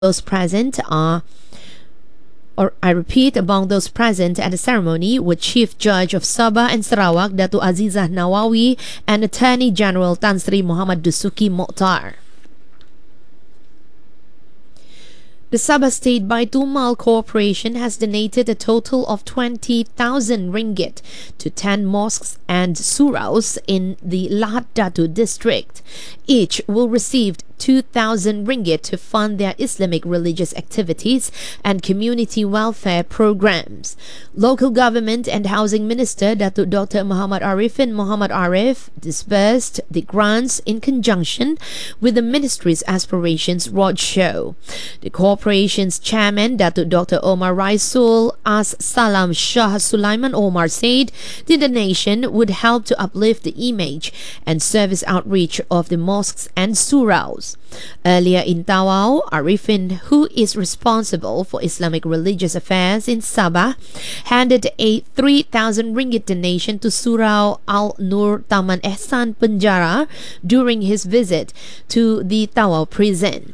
those present are, or I repeat, among those present at the ceremony were Chief Judge of Sabah and Sarawak, Datu Azizah Nawawi, and Attorney General Tan Sri Muhammad Dusuki Mokhtar. The Sabah State Baitul Mal Corporation has donated a total of 20,000 ringgit to 10 mosques and suraus in the Lahad Datu district. Each will receive 2,000 ringgit to fund their Islamic religious activities and community welfare programs. Local Government and Housing Minister Datuk Dr. Muhammad Arifin Muhammad Arif disbursed the grants in conjunction with the Ministry's Aspirations Roadshow. The corporation's chairman Datuk Dr. Omar Raisul As Salam Shah Sulaiman Omar said the donation would help to uplift the image and service outreach of the mosques and suraus. Earlier in Tawau, Arifin, who is responsible for Islamic religious affairs in Sabah, handed a 3,000 ringgit donation to Surau Al Nur Taman Ehsan Penjara during his visit to the Tawau prison.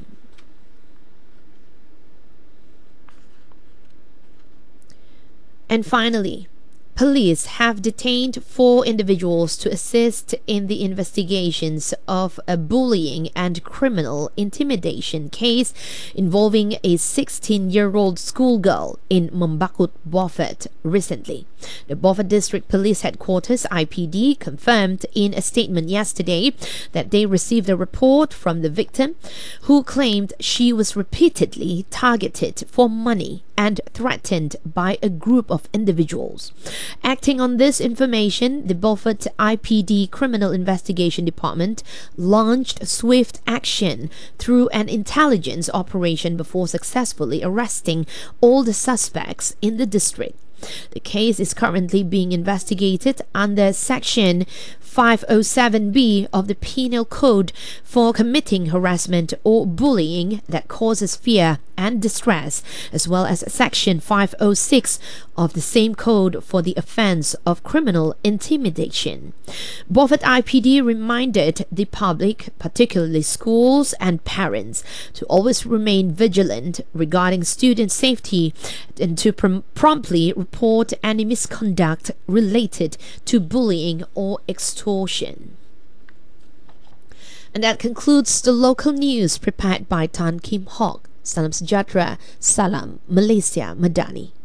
And finally, police have detained 4 individuals to assist in the investigations of a bullying and criminal intimidation case involving a 16-year-old schoolgirl in Membakut, Beaufort recently. The Beaufort District Police Headquarters (IPD) confirmed in a statement yesterday that they received a report from the victim, who claimed she was repeatedly targeted for money and threatened by a group of individuals. Acting on this information, the Beaufort IPD Criminal Investigation Department launched swift action through an intelligence operation before successfully arresting all the suspects in the district. The case is currently being investigated under Section 507B of the Penal Code for committing harassment or bullying that causes fear and distress, as well as Section 506 of the same code for the offence of criminal intimidation. Beaufort IPD reminded the public, particularly schools and parents, to always remain vigilant regarding student safety and to promptly report any misconduct related to bullying or extortion. And that concludes the local news prepared by Tan Kim Hok. Salam Sejahtera, Salam Malaysia Madani.